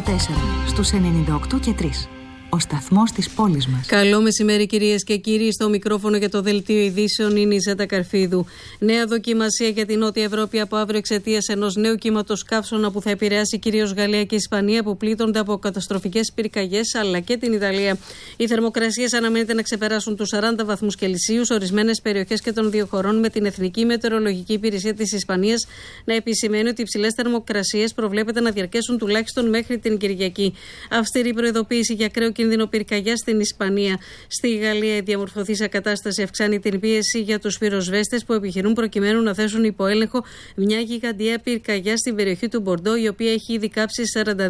στους 98 και 3. Ο σταθμός της πόλης μας. Καλό μεσημέρι, κυρίες και κύριοι. Στο μικρόφωνο για το δελτίο ειδήσεων είναι η Ζέτα Καρφίδου. Νέα δοκιμασία για την Νότια Ευρώπη από αύριο εξαιτίας ενός νέου κύματος καύσωνα που θα επηρεάσει κυρίως Γαλλία και Ισπανία, που πλήττονται από καταστροφικές πυρκαγιές, αλλά και την Ιταλία. Οι θερμοκρασίες αναμένεται να ξεπεράσουν τους 40 βαθμούς Κελσίου. Ορισμένες περιοχές και των δύο χωρών, με την Εθνική Μετεωρολογική Υπηρεσία της Ισπανίας να επισημαίνει ότι οι υψηλές θερμοκρασίες προβλέπεται να διαρκέσουν τουλάχιστον μέχρι την Κυριακή. Αυστηρή προειδοποίηση για ακραίο κίνδυνο πυρκαγιά στην Ισπανία. Στη Γαλλία, η διαμορφωθήσα κατάσταση αυξάνει την πίεση για τους πυροσβέστες που επιχειρούν προκειμένου να θέσουν υπό έλεγχο μια γιγαντιαία πυρκαγιά στην περιοχή του Μπορντό, η οποία έχει ήδη κάψει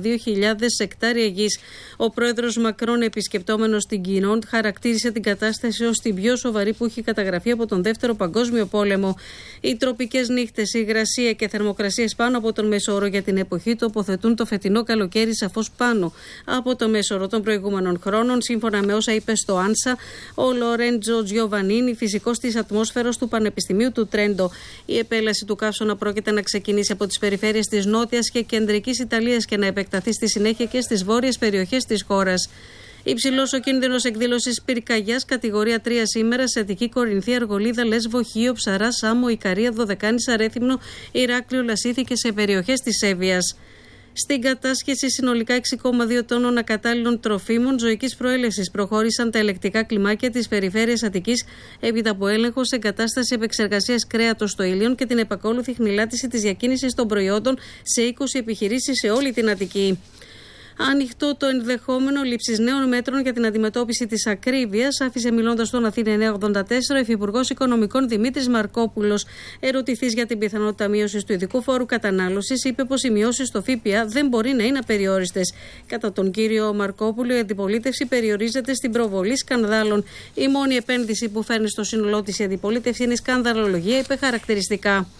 42.000 εκτάρια γης. Ο πρόεδρος Μακρόν, επισκεπτόμενος την Κινόντ, χαρακτήρισε την κατάσταση ως την πιο σοβαρή που έχει καταγραφεί από τον Δεύτερο Παγκόσμιο Πόλεμο. Οι τροπικές νύχτες, η υγρασία και θερμοκρασίες πάνω από τον μέσο όρο για την εποχή τοποθετούν το φετινό καλοκαίρι σαφώς πάνω από το μέσο όρο των προηγούμενων χρόνων, σύμφωνα με όσα είπε στο Άνσα ο Λορέντζο Τζιοβανίνι, φυσικός της ατμόσφαιρας του Πανεπιστημίου του Τρέντο. Η επέλαση του καύσωνα πρόκειται να ξεκινήσει από τις περιφέρειες της νότιας και κεντρικής Ιταλίας και να επεκταθεί στη συνέχεια και στις βόρειες περιοχές της χώρας. Υψηλός ο κίνδυνος εκδήλωσης πυρκαγιάς κατηγορία 3 σήμερα σε Αττική, Κορινθία, Αργολίδα, Λέσβο, Χίο, Ψαρά, Σάμο, Ικαρία, Δωδεκάνησα, Ρέθυμνο, Ηράκλειο, Λασίθι και σε περιοχές της Εύβοιας. Στην κατάσχεση συνολικά 6,2 τόνων ακατάλληλων τροφίμων ζωικής προέλευσης προχώρησαν τα ελεκτικά κλιμάκια της περιφέρειας Αττικής έπειτα από έλεγχο σε εγκατάσταση επεξεργασίας κρέατος στο Ήλιον και την επακόλουθη χνηλάτιση της διακίνησης των προϊόντων σε 20 επιχειρήσεις σε όλη την Αττική. Ανοιχτό το ενδεχόμενο λήψης νέων μέτρων για την αντιμετώπιση της ακρίβειας, άφησε μιλώντας στον Αθήνα 984 ο Υφυπουργός Οικονομικών Δημήτρης Μαρκόπουλος. Ερωτηθής για την πιθανότητα μείωσης του ειδικού φόρου κατανάλωσης, είπε πως οι μειώσεις στο ΦΠΑ δεν μπορεί να είναι απεριόριστες. Κατά τον κύριο Μαρκόπουλο, η αντιπολίτευση περιορίζεται στην προβολή σκανδάλων. Η μόνη επένδυση που φέρνει στο σύνολό της η αντιπολίτευση είναι η σκανδαλολογία, είπε χαρακτηριστικά.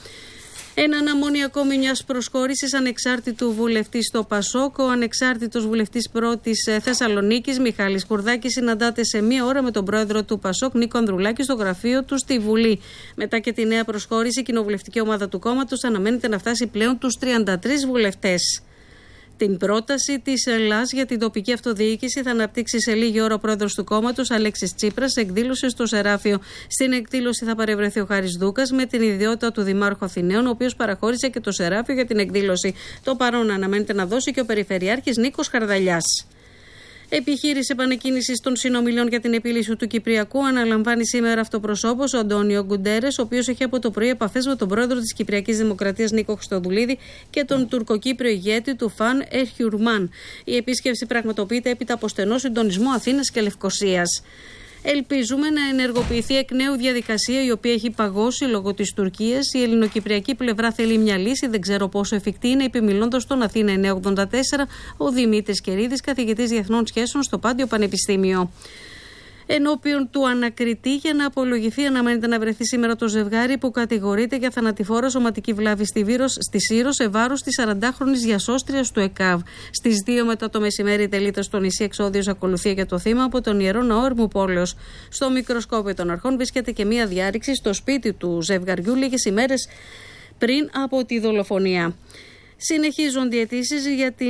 Ένα αναμονή ακόμη μιας προσχώρησης ανεξάρτητου βουλευτή στο ΠΑΣΟΚ. Ο ανεξάρτητος βουλευτής πρώτης Θεσσαλονίκης, Μιχάλης Κουρδάκης, συναντάται σε μία ώρα με τον πρόεδρο του ΠΑΣΟΚ, Νίκο Ανδρουλάκη, στο γραφείο του στη Βουλή. Μετά και τη νέα προσχώρηση, η κοινοβουλευτική ομάδα του κόμματος αναμένεται να φτάσει πλέον τους 33 βουλευτές. Την πρόταση της ΕΛΑΣ για την τοπική αυτοδιοίκηση θα αναπτύξει σε λίγη ώρα ο πρόεδρος του κόμματος, Αλέξης Τσίπρας, σε εκδήλωση στο Σεράφιο. Στην εκδήλωση θα παρευρεθεί ο Χάρης Δούκας με την ιδιότητα του Δημάρχου Αθηναίων, ο οποίος παραχώρησε και το Σεράφιο για την εκδήλωση. Το παρόν αναμένεται να δώσει και ο Περιφερειάρχης Νίκος Χαρδαλιάς. Επιχείρηση επανεκκίνησης των συνομιλιών για την επίλυση του Κυπριακού αναλαμβάνει σήμερα αυτοπροσώπως ο Αντώνιο Γκουντέρες, ο οποίος έχει από το πρωί επαφές με τον πρόεδρο της Κυπριακής Δημοκρατίας Νίκο Χριστοδουλίδη και τον τουρκοκύπριο ηγέτη του Φαν Ερχιουρμάν. Η επίσκεψη πραγματοποιείται έπειτα από στενό συντονισμό Αθήνας και Λευκωσίας. Ελπίζουμε να ενεργοποιηθεί εκ νέου διαδικασία η οποία έχει παγώσει λόγω της Τουρκίας. Η ελληνοκυπριακή πλευρά θέλει μια λύση, δεν ξέρω πόσο εφικτή είναι, είπε μιλώντας στον Αθήνα 984 ο Δημήτρης Κερίδης, καθηγητής διεθνών σχέσεων στο Πάντιο Πανεπιστήμιο. Ενώπιον του ανακριτή για να απολογηθεί, αναμένεται να βρεθεί σήμερα το ζευγάρι που κατηγορείται για θανατηφόρα σωματική βλάβη στη Σύρο σε βάρος της 40χρονης διασώστριας του ΕΚΑΒ. Στις 2 μετά το μεσημέρι τελείται στο νησί εξώδιος ακολουθία για το θύμα από τον Ιερό Ναό Ερμουπόλεως. Στο μικροσκόπιο των αρχών βρίσκεται και μία διάρρηξη στο σπίτι του ζευγαριού λίγες ημέρες πριν από τη δολοφονία. Συνεχίζονται οι αιτήσεις για την